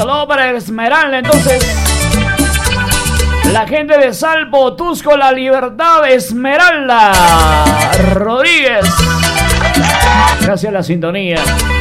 Saludo para Esmeralda, entonces. La gente de Salpo, Tusco, La Libertad, Esmeralda Rodríguez. Gracias a la sintonía.